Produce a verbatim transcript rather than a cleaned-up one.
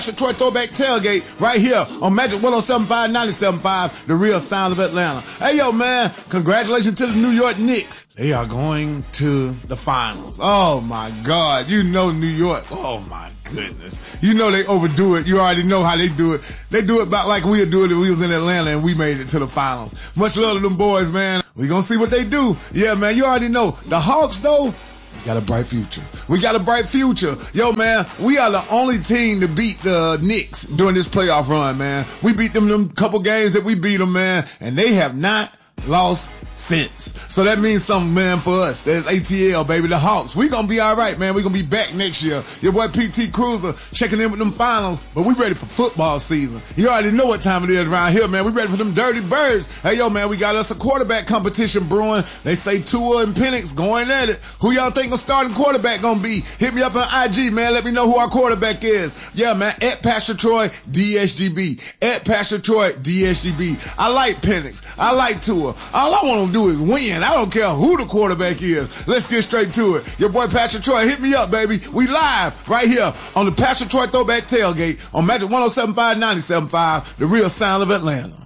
Troy Throwback Tailgate right here on Magic one oh seven point five, ninety-seven point five, the real sound of Atlanta. Hey, yo, man, congratulations to the New York Knicks. They are going to the finals. Oh, my God. You know New York. Oh, my goodness. You know they overdo it. You already know how they do it. They do it about like we'll do it if we was in Atlanta and we made it to the finals. Much love to them boys, man. We gonna see what they do. Yeah, man, you already know. The Hawks, though, got a bright future. We got a bright future. Yo, man, we are the only team to beat the Knicks during this playoff run, man. We beat them them couple games that we beat them, man, and they have not lost since. So that means something, man, for us. There's A T L, baby, the Hawks. We gonna be all right, man. We gonna be back next year. Your boy P T Cruiser checking in with them finals, but we ready for football season. You already know what time it is around here, man. We ready for them dirty birds. Hey, yo, man, we got us a quarterback competition brewing. They say Tua and Penix going at it. Who y'all think a starting quarterback gonna be? Hit me up on I G, man. Let me know who our quarterback is. Yeah, man, at Pastor Troy, D S G B. At Pastor Troy, D S G B. I like Penix. I like Tua. All I want to do is win. I don't care who the quarterback is. Let's get straight to it. Your boy Pastor Troy, hit me up, baby. We live right here on the Pastor Troy Throwback Tailgate on Magic one oh seven point five, ninety-seven point five, the real sound of Atlanta.